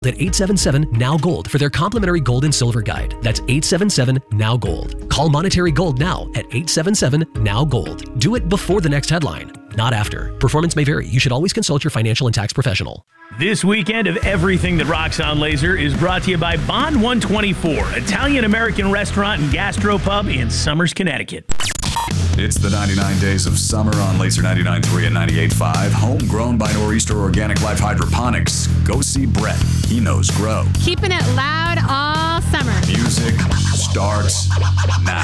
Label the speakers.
Speaker 1: at 877-NOW-GOLD for their complimentary gold and silver guide. That's 877-NOW-GOLD. Call Monetary Gold now at 877-NOW-GOLD. Do it before the next headline, not after. Performance may vary. You should always consult your financial and tax professional.
Speaker 2: This weekend of Everything That Rocks on Laser is brought to you by Bond 124, Italian-American restaurant and gastropub in Somers, Connecticut.
Speaker 3: It's the 99 days of summer on Laser 99.3 and 98.5. Homegrown by Nor'easter Organic Life Hydroponics. Go see Brett. He knows grow.
Speaker 4: Keeping it loud all summer.
Speaker 3: Music starts now.